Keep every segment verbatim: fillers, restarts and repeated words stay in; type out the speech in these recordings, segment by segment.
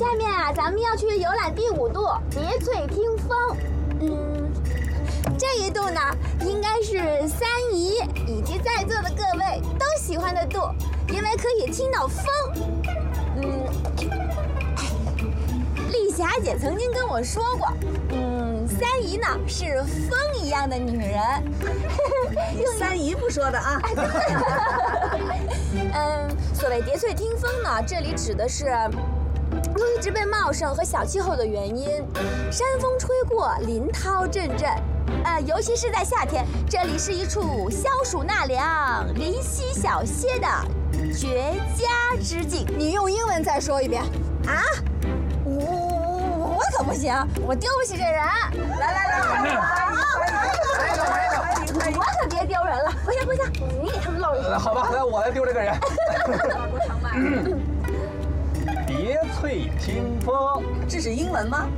下面啊，咱们要去游览第五度叠翠听风。嗯，这一度呢，应该是三姨以及在座的各位都喜欢的度，因为可以听到风。嗯，丽霞姐曾经跟我说过，嗯，三姨呢是风一样的女人。 三姨不说的啊。 嗯，所谓叠翠听风呢，这里指的是由于植被茂盛和小气候的原因，山风吹过，林涛阵阵。呃，尤其是在夏天，这里是一处消暑纳凉、灵犀小歇的绝佳之境。 你用英文再说一遍啊！我我我可不行，我丢不起这人。来来来，我可别丢人了。不行不行，你给他们露一手。 好吧，来我来丢这个人。叠翠听风， 这是英文吗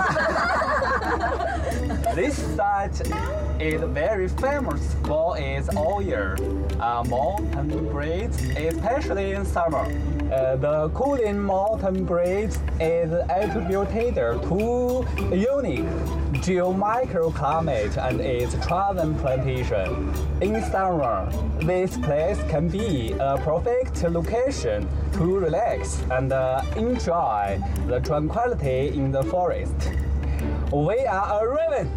？This site is very famous for its oil uh, mountain breeze, especially in summer. Uh, the cooling mountain breeze is attributed to unique geomicroclimate and its trodden plantation. In summer, this place can be a perfect location to relax and uh, enjoy the tranquility in the forest. We are a raven.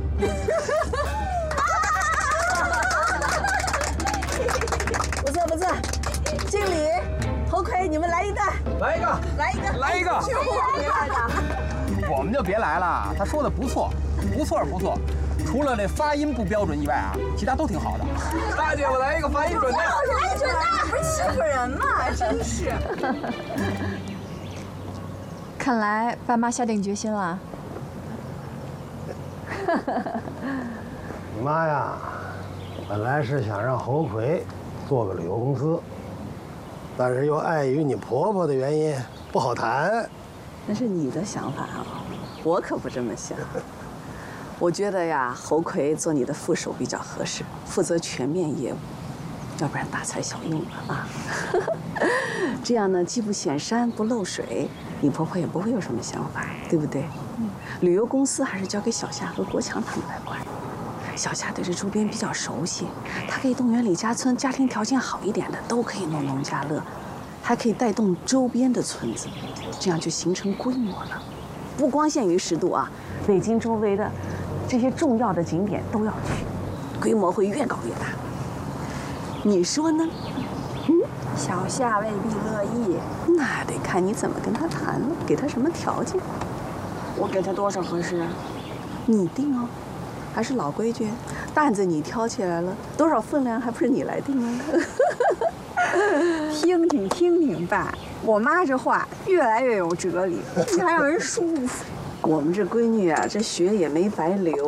不错不错，经理、头盔，你们来一段， 来一个， 来一个， 来一个。 我们就别来了，他说的不错，不错不错，除了那发音不标准以外啊，其他都挺好的。 大姐，我来一个发音准的。 我来准的，不是欺负人嘛，真是。 看来爸妈下定决心了。 你妈呀，本来是想让侯魁做个旅游公司，但是又碍于你婆婆的原因，不好谈。 那是你的想法啊，我可不这么想。我觉得呀，侯魁做你的副手比较合适，负责全面业务，要不然大材小用了啊。这样呢，既不显山不漏水，你婆婆也不会有什么想法，对不对？嗯，旅游公司还是交给小夏和国强他们来管。小夏对这周边比较熟悉，她可以动员李家村家庭条件好一点的，都可以弄农家乐，还可以带动周边的村子，这样就形成规模了。不光限于十渡啊，北京周围的这些重要的景点都要去，规模会越搞越大。你说呢？ 嗯，小夏未必乐意， 那得看你怎么跟他谈了，给他什么条件。 我给他多少合适？ 你定哦。还是老规矩，担子你挑起来了，多少分量还不是你来定吗？ 听听听听吧，我妈这话越来越有哲理，还让人舒服。 我们这闺女啊，这学也没白流。